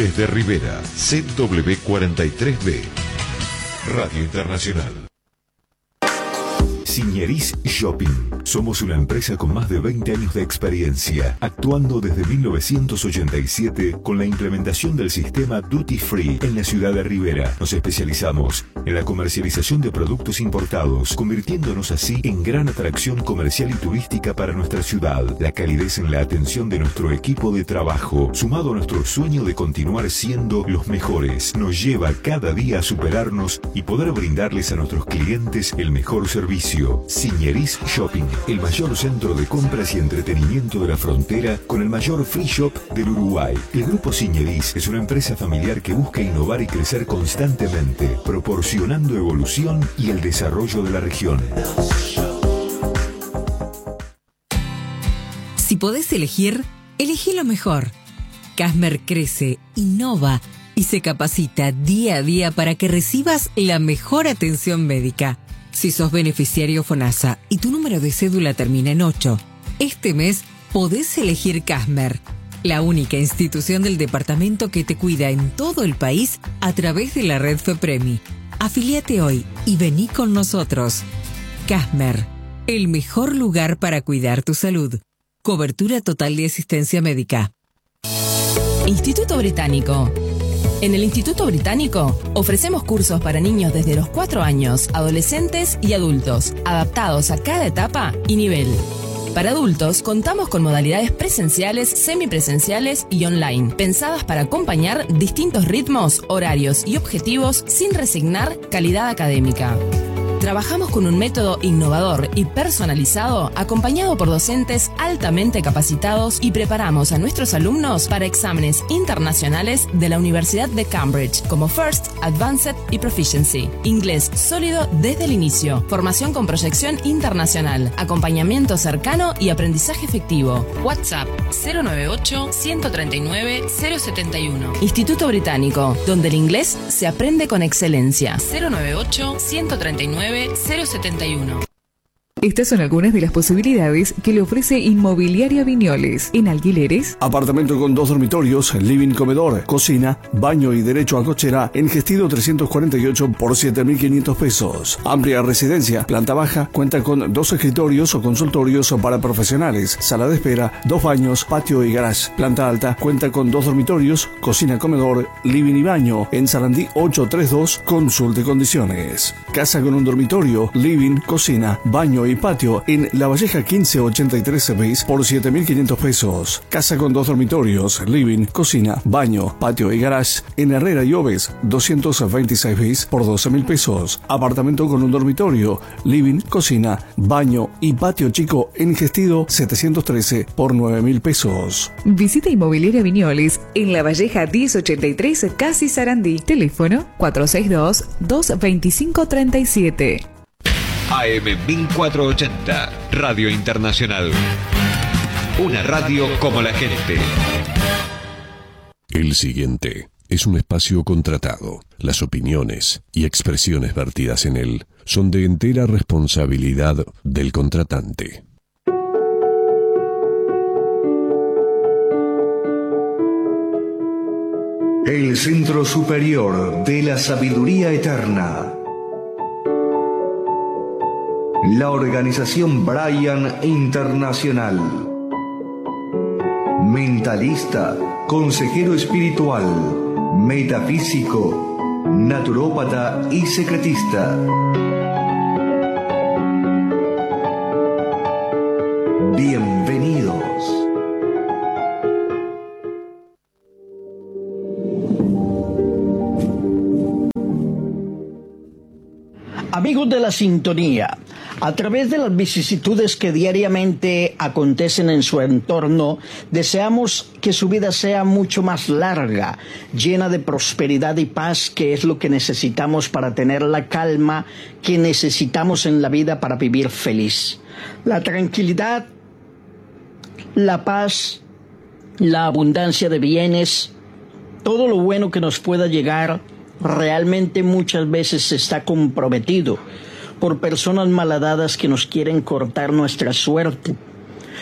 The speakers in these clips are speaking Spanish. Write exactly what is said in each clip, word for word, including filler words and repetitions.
Desde Rivera, Z W cuarenta y tres B. Radio Internacional. Signeris Shopping. Somos una empresa con más de veinte años de experiencia, actuando desde mil novecientos ochenta y siete con la implementación del sistema Duty Free en la ciudad de Rivera. Nos especializamos en la comercialización de productos importados, convirtiéndonos así en gran atracción comercial y turística para nuestra ciudad. La calidez en la atención de nuestro equipo de trabajo, sumado a nuestro sueño de continuar siendo los mejores, nos lleva cada día a superarnos y poder brindarles a nuestros clientes el mejor servicio. Signeris Shopping, el mayor centro de compras y entretenimiento de la frontera con el mayor free shop del Uruguay. El Grupo Signeris es una empresa familiar que busca innovar y crecer constantemente, proporcionando evolución y el desarrollo de la región. Si podés elegir, elegí lo mejor. Casmer crece, innova y se capacita día a día para que recibas la mejor atención médica. Si sos beneficiario FONASA y tu número de cédula termina en ocho, este mes podés elegir Casmer, la única institución del departamento que te cuida en todo el país a través de la red FEPREMI. Afíliate hoy y vení con nosotros. Casmer, el mejor lugar para cuidar tu salud. Cobertura total de asistencia médica. Instituto Británico. En el Instituto Británico ofrecemos cursos para niños desde los cuatro años, adolescentes y adultos, adaptados a cada etapa y nivel. Para adultos contamos con modalidades presenciales, semipresenciales y online, pensadas para acompañar distintos ritmos, horarios y objetivos sin resignar calidad académica. Trabajamos con un método innovador y personalizado, acompañado por docentes altamente capacitados, y preparamos a nuestros alumnos para exámenes internacionales de la Universidad de Cambridge, como First, Advanced y Proficiency. Inglés sólido desde el inicio, formación con proyección internacional, acompañamiento cercano y aprendizaje efectivo. WhatsApp cero nueve ocho, uno tres nueve, cero siete uno. Instituto Británico, donde el inglés se aprende con excelencia. cero nueve ocho, uno tres nueve, cero siete uno. Estas son algunas de las posibilidades que le ofrece Inmobiliaria Viñoles. En alquileres: apartamento con dos dormitorios, living, comedor, cocina, baño y derecho a cochera en Gestido trescientos cuarenta y ocho por siete mil quinientos pesos. Amplia residencia, planta baja, cuenta con dos escritorios o consultorios para profesionales, sala de espera, dos baños, patio y garage. Planta alta, cuenta con dos dormitorios, cocina, comedor, living y baño en Sarandí ochocientos treinta y dos. Consulte condiciones. Casa con un dormitorio, living, cocina, baño y patio en La Valleja quince ochenta y tres bis por siete mil quinientos pesos. Casa con dos dormitorios, living, cocina, baño, patio y garage en Herrera y Oves doscientos veintiséis bis por doce mil pesos. Apartamento con un dormitorio, living, cocina, baño y patio chico en Gestido setecientos trece por nueve mil pesos. Visita Inmobiliaria Viñoles en La Valleja diez ochenta y tres, Casi Sarandí. Teléfono cuatro seis dos, dos dos cinco, tres siete. A M mil cuatrocientos ochenta, Radio Internacional. Una radio como la gente. El siguiente es un espacio contratado. Las opiniones y expresiones vertidas en él son de entera responsabilidad del contratante. El Centro Superior de la Sabiduría Eterna. La organización Brian Internacional. Mentalista, consejero espiritual, metafísico, naturópata y secretista. Bienvenidos. Amigos de la sintonía, a través de las vicisitudes que diariamente acontecen en su entorno, deseamos que su vida sea mucho más larga, llena de prosperidad y paz, que es lo que necesitamos para tener la calma que necesitamos en la vida para vivir feliz. La tranquilidad, la paz, la abundancia de bienes, todo lo bueno que nos pueda llegar, realmente muchas veces está comprometido por personas malhadadas que nos quieren cortar nuestra suerte.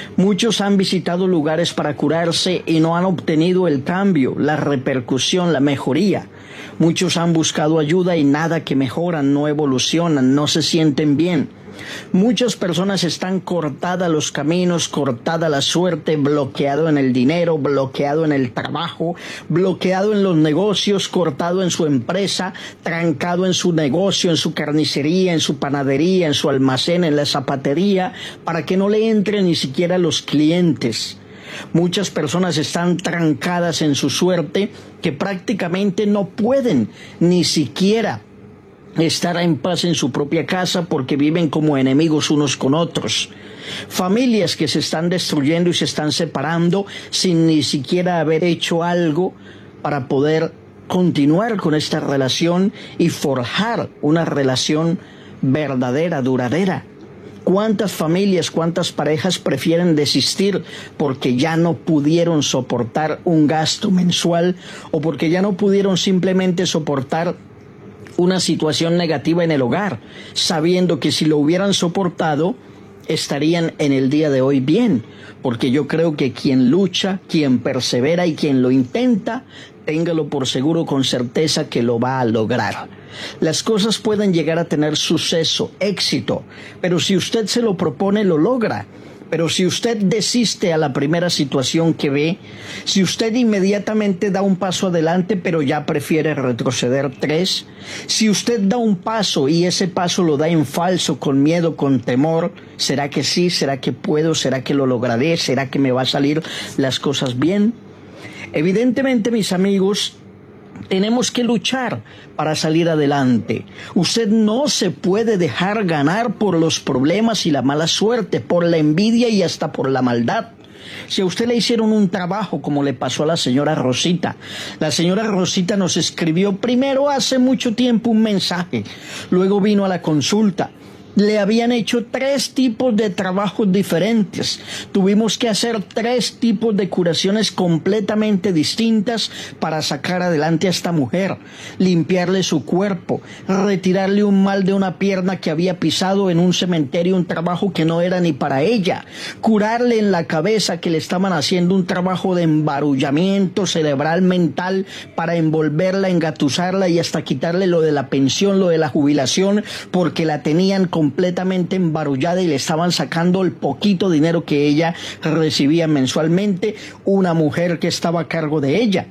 Muchos han visitado lugares para curarse y no han obtenido el cambio, la repercusión, la mejoría. Muchos han buscado ayuda y nada que mejoran, no evolucionan, no se sienten bien. Muchas personas están cortadas los caminos, cortada la suerte, bloqueado en el dinero, bloqueado en el trabajo, bloqueado en los negocios, cortado en su empresa, trancado en su negocio, en su carnicería, en su panadería, en su almacén, en la zapatería, para que no le entren ni siquiera los clientes. Muchas personas están trancadas en su suerte que prácticamente no pueden ni siquiera estar en paz en su propia casa porque viven como enemigos unos con otros. Familias que se están destruyendo y se están separando sin ni siquiera haber hecho algo para poder continuar con esta relación y forjar una relación verdadera, duradera. ¿Cuántas familias, cuántas parejas prefieren desistir porque ya no pudieron soportar un gasto mensual o porque ya no pudieron simplemente soportar una situación negativa en el hogar, sabiendo que si lo hubieran soportado, estarían en el día de hoy bien? Porque yo creo que quien lucha, quien persevera y quien lo intenta, téngalo por seguro con certeza que lo va a lograr. Las cosas pueden llegar a tener suceso, éxito, pero si usted se lo propone, lo logra. Pero si usted desiste a la primera situación que ve, si usted inmediatamente da un paso adelante pero ya prefiere retroceder tres, si usted da un paso y ese paso lo da en falso, con miedo, con temor, ¿será que sí? ¿Será que puedo? ¿Será que lo lograré? ¿Será que me va a salir las cosas bien? Evidentemente, mis amigos, tenemos que luchar para salir adelante. Usted no se puede dejar ganar por los problemas y la mala suerte, por la envidia y hasta por la maldad. Si a usted le hicieron un trabajo como le pasó a la señora Rosita, la señora Rosita nos escribió primero hace mucho tiempo un mensaje, luego vino a la consulta. Le habían hecho tres tipos de trabajos diferentes. Tuvimos que hacer tres tipos de curaciones completamente distintas para sacar adelante a esta mujer, limpiarle su cuerpo, retirarle un mal de una pierna que había pisado en un cementerio, un trabajo que no era ni para ella, curarle en la cabeza que le estaban haciendo un trabajo de embarullamiento cerebral mental para envolverla, engatusarla y hasta quitarle lo de la pensión, lo de la jubilación, porque la tenían con completamente embarullada y le estaban sacando el poquito dinero que ella recibía mensualmente, una mujer que estaba a cargo de ella.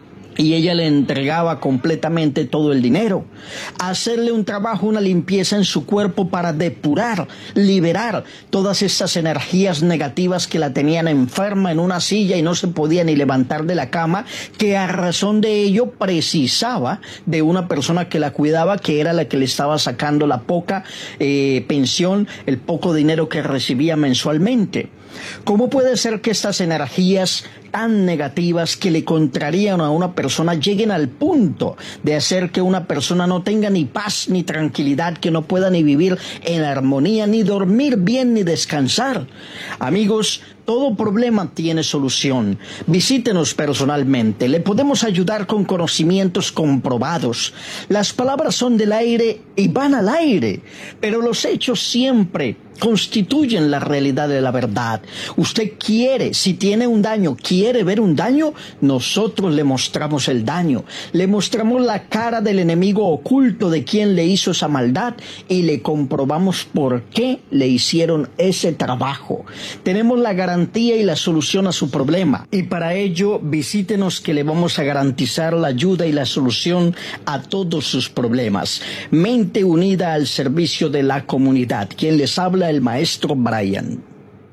Y ella le entregaba completamente todo el dinero. Hacerle un trabajo, una limpieza en su cuerpo para depurar, liberar todas estas energías negativas que la tenían enferma en una silla y no se podía ni levantar de la cama, que a razón de ello precisaba de una persona que la cuidaba, que era la que le estaba sacando la poca eh, pensión, el poco dinero que recibía mensualmente. ¿Cómo puede ser que estas energías tan negativas que le contrarían a una persona lleguen al punto de hacer que una persona no tenga ni paz ni tranquilidad, que no pueda ni vivir en armonía, ni dormir bien, ni descansar? Amigos, todo problema tiene solución. Visítenos personalmente. Le podemos ayudar con conocimientos comprobados. Las palabras son del aire y van al aire, pero los hechos siempre constituyen la realidad de la verdad. Usted quiere, si tiene un daño, quiere ver un daño, nosotros le mostramos el daño. Le mostramos la cara del enemigo oculto de quien le hizo esa maldad y le comprobamos por qué le hicieron ese trabajo. Tenemos la garantía y la solución a su problema. Y para ello, visítenos que le vamos a garantizar la ayuda y la solución a todos sus problemas. Mente unida al servicio de la comunidad. Quien les habla, el maestro Brian.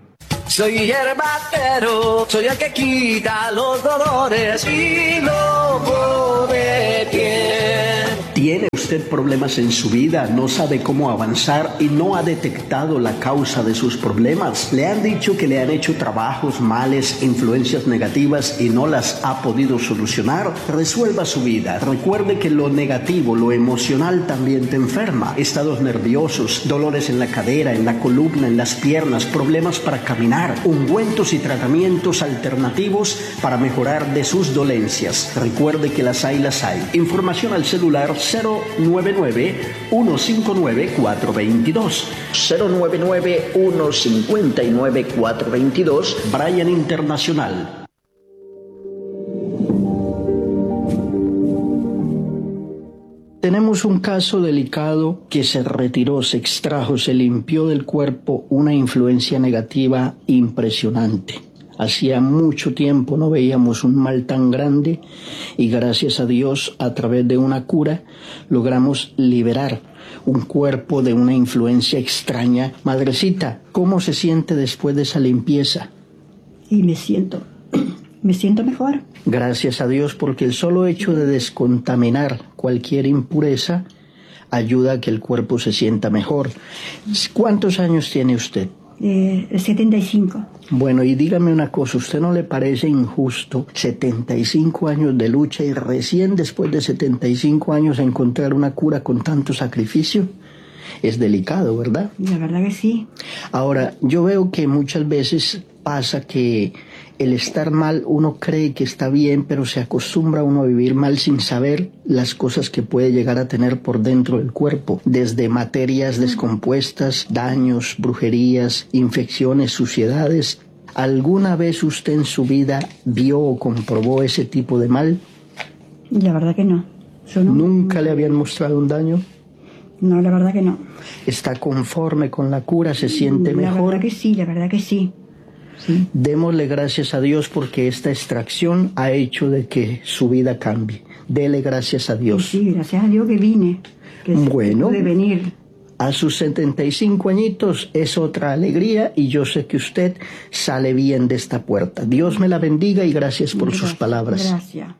Soy hierbatero, soy el que quita los dolores y lobo de piel. ¿Tiene usted problemas en su vida? ¿No sabe cómo avanzar y no ha detectado la causa de sus problemas? ¿Le han dicho que le han hecho trabajos, males, influencias negativas y no las ha podido solucionar? Resuelva su vida. Recuerde que lo negativo, lo emocional también te enferma. Estados nerviosos, dolores en la cadera, en la columna, en las piernas, problemas para caminar, ungüentos y tratamientos alternativos para mejorar de sus dolencias. Recuerde que las hay, las hay. Información al celular cero nueve nueve, uno cinco nueve, cuatro dos dos. cero nueve nueve, uno cinco nueve, cuatro dos dos. Brian Internacional. Tenemos un caso delicado que se retiró, se extrajo, se limpió del cuerpo una influencia negativa impresionante. Hacía mucho tiempo no veíamos un mal tan grande y gracias a Dios, a través de una cura, logramos liberar un cuerpo de una influencia extraña. Madrecita, ¿cómo se siente después de esa limpieza? Y me siento, me siento mejor. Gracias a Dios, porque el solo hecho de descontaminar cualquier impureza ayuda a que el cuerpo se sienta mejor. ¿Cuántos años tiene usted? Eh, setenta y cinco. Bueno, y dígame una cosa, ¿usted no le parece injusto setenta y cinco años de lucha y recién después de setenta y cinco años encontrar una cura con tanto sacrificio? Es delicado, ¿verdad? La verdad que sí. Ahora, yo veo que muchas veces pasa que el estar mal, uno cree que está bien, pero se acostumbra uno a vivir mal sin saber las cosas que puede llegar a tener por dentro del cuerpo, desde materias descompuestas, daños, brujerías, infecciones, suciedades. ¿Alguna vez usted en su vida vio o comprobó ese tipo de mal? La verdad que no. Yo no. ¿Nunca le habían mostrado un daño? No, la verdad que no. ¿Está conforme con la cura? ¿Se siente mejor? La verdad que sí, la verdad que sí. Sí. Démosle gracias a Dios porque esta extracción ha hecho de que su vida cambie. Dele gracias a Dios. Sí, gracias a Dios que vine. Que bueno, pude venir. A sus setenta y cinco añitos es otra alegría y yo sé que usted sale bien de esta puerta. Dios me la bendiga y gracias por Gracias, sus palabras. Gracias.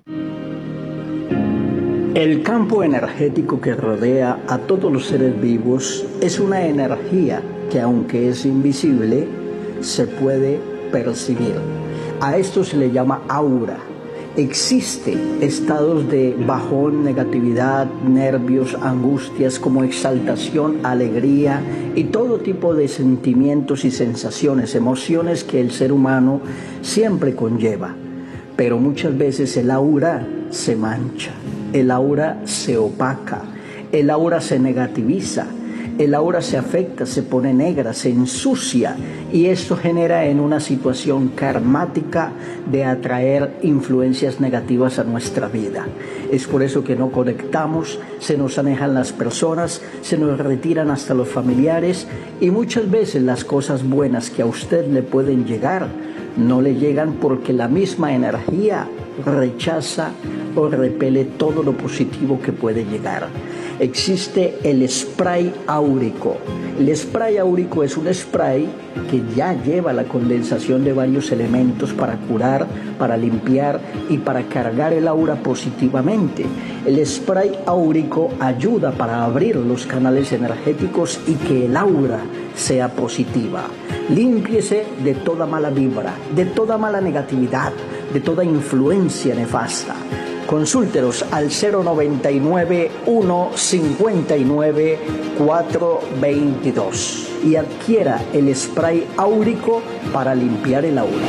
El campo energético que rodea a todos los seres vivos es una energía que, aunque es invisible, se puede percibir. A esto se le llama aura. Existen estados de bajón, negatividad, nervios, angustias, como exaltación, alegría y todo tipo de sentimientos y sensaciones, emociones que el ser humano siempre conlleva. Pero muchas veces el aura se mancha, el aura se opaca, el aura se negativiza. El aura se afecta, se pone negra, se ensucia y esto genera en una situación karmática de atraer influencias negativas a nuestra vida. Es por eso que no conectamos, se nos alejan las personas, se nos retiran hasta los familiares y muchas veces las cosas buenas que a usted le pueden llegar no le llegan porque la misma energía rechaza o repele todo lo positivo que puede llegar. Existe el spray áurico. El spray áurico es un spray que ya lleva la condensación de varios elementos para curar, para limpiar y para cargar el aura positivamente. El spray áurico ayuda para abrir los canales energéticos y que el aura sea positiva. Límpiese de toda mala vibra, de toda mala negatividad, de toda influencia nefasta. Consúltenos al cero noventa y nueve, uno cinco nueve, cuatro dos dos y adquiera el spray áurico para limpiar el aura.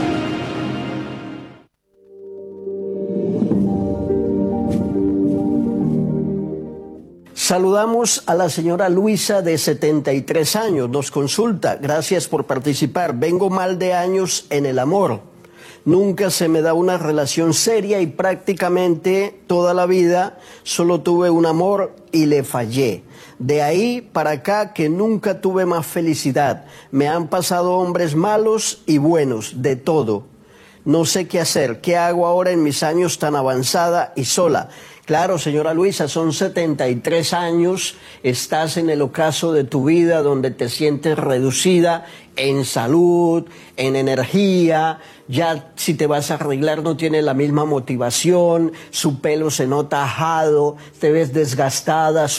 Saludamos a la señora Luisa de setenta y tres años, nos consulta, gracias por participar, vengo mal de años en el amor. Nunca se me da una relación seria y prácticamente toda la vida solo tuve un amor y le fallé. De ahí para acá que nunca tuve más felicidad. Me han pasado hombres malos y buenos, de todo. No sé qué hacer, qué hago ahora en mis años tan avanzada y sola. Claro, señora Luisa, son setenta y tres años, estás en el ocaso de tu vida donde te sientes reducida en salud, en energía, ya si te vas a arreglar no tienes la misma motivación, su pelo se nota ajado, te ves desgastada,